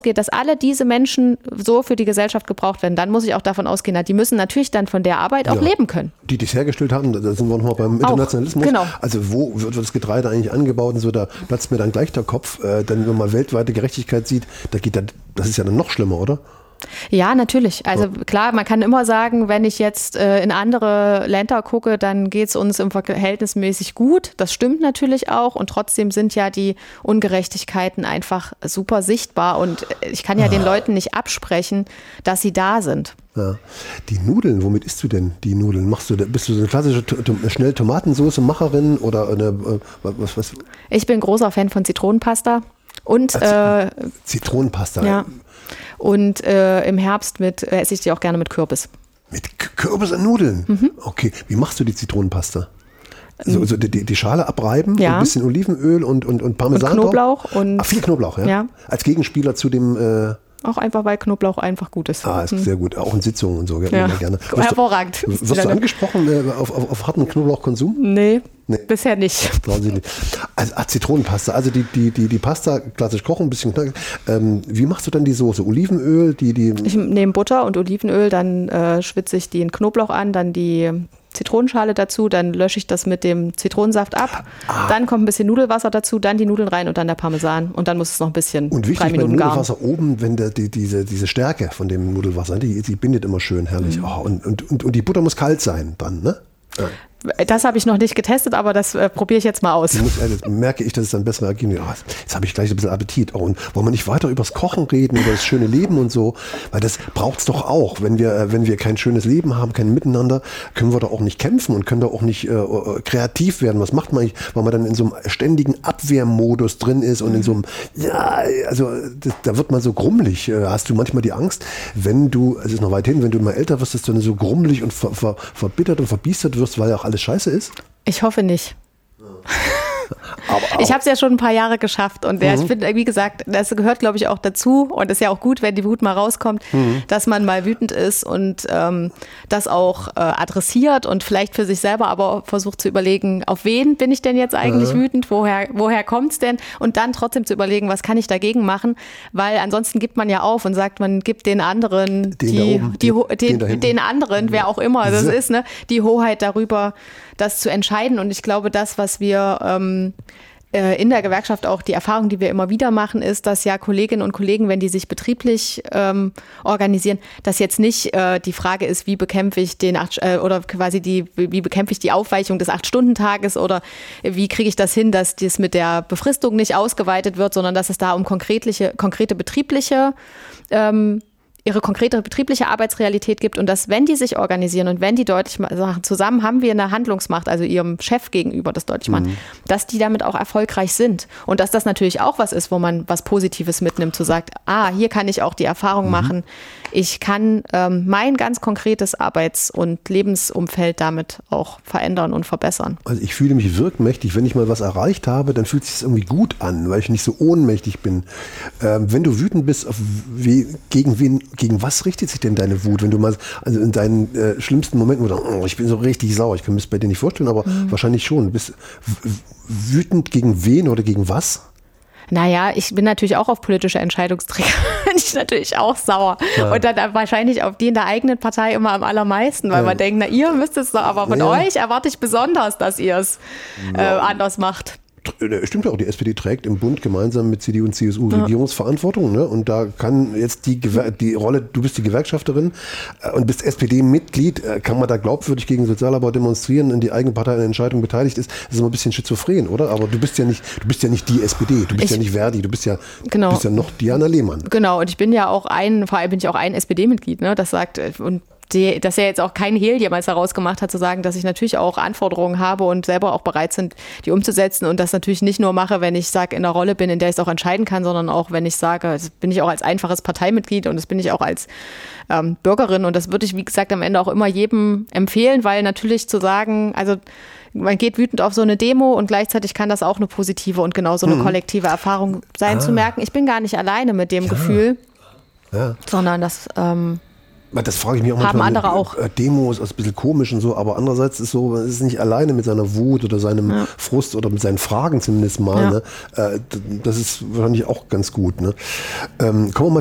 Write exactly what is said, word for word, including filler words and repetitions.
geht, dass alle diese Menschen so für die Gesellschaft gebraucht werden, dann muss ich auch davon ausgehen, die müssen natürlich dann von der Arbeit auch ja, leben können. Die das hergestellt haben, da sind wir nochmal beim Internationalismus. Auch, genau. Also wo wird das Getreide eigentlich angebaut und so, da platzt mir dann gleich der Kopf. Äh, dann, wenn man weltweite Gerechtigkeit sieht, da geht dann, das ist ja dann noch schlimmer, oder? Ja, natürlich. Also klar, man kann immer sagen, wenn ich jetzt äh, in andere Länder gucke, dann geht es uns im verhältnismäßig gut. Das stimmt natürlich auch. Und trotzdem sind ja die Ungerechtigkeiten einfach super sichtbar. Und ich kann ja ah. den Leuten nicht absprechen, dass sie da sind. Ja. Die Nudeln, womit isst du denn die Nudeln? Machst du, bist du so eine klassische schnell Tomatensoße-Macherin oder eine, äh, was, was? Ich bin großer Fan von Zitronenpasta. Und äh, Zitronenpasta. Ja. Und äh, im Herbst mit, äh, esse ich die auch gerne mit Kürbis. Mit K- Kürbis und Nudeln? Mhm. Okay. Wie machst du die Zitronenpasta? So, so die, die Schale abreiben, ja. ein bisschen Olivenöl und, und, und Parmesan. Und Knoblauch. Und ah, viel Knoblauch, ja? ja. Als Gegenspieler zu dem... Äh Auch einfach, weil Knoblauch einfach gut ist. Ah, ist mhm. sehr gut. Auch in Sitzungen und so. Ja. Gerne. Wirst Hervorragend. Du, wirst du angesprochen äh, auf, auf, auf harten Knoblauchkonsum? Nee, nee, bisher nicht. Brauchen Sie nicht. Also ah, Zitronenpasta, also die, die, die, die Pasta klassisch kochen, ein bisschen knackig. Ähm, wie machst du dann die Soße? Olivenöl? Die, die ich nehme Butter und Olivenöl, dann äh, schwitze ich den Knoblauch an, dann die Zitronenschale dazu, dann lösche ich das mit dem Zitronensaft ab, ah. dann kommt ein bisschen Nudelwasser dazu, dann die Nudeln rein und dann der Parmesan und dann muss es noch ein bisschen und wichtig, drei Minuten beim garen. Nudelwasser oben, wenn der, die, diese, diese Stärke von dem Nudelwasser, die, die bindet immer schön herrlich. Mhm. Oh, und, und, und, und die Butter muss kalt sein dann, ne? Ja. Das habe ich noch nicht getestet, aber das äh, probiere ich jetzt mal aus. Muss, jetzt merke ich, dass es dann bessere Ergebnis ist. Oh, jetzt habe ich gleich ein bisschen Appetit. Oh, und wollen wir nicht weiter über das Kochen reden, über das schöne Leben und so? Weil das braucht es doch auch. Wenn wir, wenn wir kein schönes Leben haben, kein Miteinander, können wir doch auch nicht kämpfen und können doch auch nicht äh, kreativ werden. Was macht man eigentlich, weil man dann in so einem ständigen Abwehrmodus drin ist und in so einem, ja, also das, da wird man so grummelig. Hast du manchmal die Angst, wenn du, es ist noch weit hin, wenn du immer älter wirst, dass du dann so grummelig und ver, ver, verbittert und verbiestert wirst, weil ja auch alles scheiße ist? Ich hoffe nicht. Aber, aber ich habe es ja schon ein paar Jahre geschafft und der, mhm. ich finde, wie gesagt, das gehört, glaube ich, auch dazu und ist ja auch gut, wenn die Wut mal rauskommt, mhm. dass man mal wütend ist und ähm, das auch äh, adressiert und vielleicht für sich selber aber versucht zu überlegen, auf wen bin ich denn jetzt eigentlich mhm. wütend, woher, woher kommt's denn und dann trotzdem zu überlegen, was kann ich dagegen machen, weil ansonsten gibt man ja auf und sagt, man gibt den anderen, den die, oben, die, den, den, den, den anderen, ja. wer auch immer das ist, ne, die Hoheit darüber, das zu entscheiden und ich glaube, das, was wir ähm, in der Gewerkschaft auch die Erfahrung, die wir immer wieder machen, ist, dass ja Kolleginnen und Kollegen, wenn die sich betrieblich ähm, organisieren, dass jetzt nicht äh, die Frage ist, wie bekämpfe ich den acht, äh, oder quasi die, wie bekämpfe ich die Aufweichung des Acht-Stunden-Tages oder wie kriege ich das hin, dass das mit der Befristung nicht ausgeweitet wird, sondern dass es da um konkrete, konkrete betriebliche ähm, ihre konkrete betriebliche Arbeitsrealität gibt und dass, wenn die sich organisieren und wenn die deutlich machen, zusammen haben wir eine Handlungsmacht, also ihrem Chef gegenüber, das deutlich machen, mhm. dass die damit auch erfolgreich sind und dass das natürlich auch was ist, wo man was Positives mitnimmt, zu sagt, ah, hier kann ich auch die Erfahrung mhm. machen, ich kann ähm, mein ganz konkretes Arbeits- und Lebensumfeld damit auch verändern und verbessern. Also ich fühle mich wirkmächtig, wenn ich mal was erreicht habe, dann fühlt es sich irgendwie gut an, weil ich nicht so ohnmächtig bin. Ähm, wenn du wütend bist, auf we- gegen wen Gegen was richtet sich denn deine Wut, wenn du mal also in deinen äh, schlimmsten Momenten, wo du oh, ich bin so richtig sauer, ich kann mir das bei dir nicht vorstellen, aber mhm. wahrscheinlich schon. Du bist w- wütend gegen wen oder gegen was? Naja, ich bin natürlich auch auf politische Entscheidungsträger, bin ich natürlich auch sauer. Ja. Und dann wahrscheinlich auf die in der eigenen Partei immer am allermeisten, weil ja. man denkt, na ihr müsst es doch, aber von ja. euch erwarte ich besonders, dass ihr es ja. äh, anders macht. Stimmt ja auch, die S P D trägt im Bund gemeinsam mit C D U und C S U ja. Regierungsverantwortung. Ne? Und da kann jetzt die, Gewer- die Rolle, du bist die Gewerkschafterin und bist S P D-Mitglied, kann man da glaubwürdig gegen Sozialarbeit demonstrieren, in die eigene Partei an der Entscheidung beteiligt ist. Das ist immer ein bisschen schizophren, oder? Aber du bist ja nicht, du bist ja nicht die S P D, du bist ich, ja nicht Verdi, du bist ja, genau. du bist ja noch Diana Lehmann. Genau, und ich bin ja auch ein, vor allem bin ich auch ein S P D-Mitglied, ne? Das sagt, und Die, dass er jetzt auch kein Hehl jemals daraus gemacht hat, zu sagen, dass ich natürlich auch Anforderungen habe und selber auch bereit sind, die umzusetzen und das natürlich nicht nur mache, wenn ich sage, in der Rolle bin, in der ich es auch entscheiden kann, sondern auch, wenn ich sage, das bin ich auch als einfaches Parteimitglied und das bin ich auch als ähm, Bürgerin und das würde ich, wie gesagt, am Ende auch immer jedem empfehlen, weil natürlich zu sagen, also man geht wütend auf so eine Demo und gleichzeitig kann das auch eine positive und genauso eine mhm. kollektive Erfahrung sein, ah. zu merken, ich bin gar nicht alleine mit dem ja. Gefühl, ja. sondern das ähm, Das frage ich mich auch Haben manchmal. andere auch. Demos ist ein bisschen komisch und so, aber andererseits ist so, man ist nicht alleine mit seiner Wut oder seinem ja. Frust oder mit seinen Fragen zumindest mal. Ja. Ne? Das ist wahrscheinlich auch ganz gut. Ne? Ähm, kommen wir mal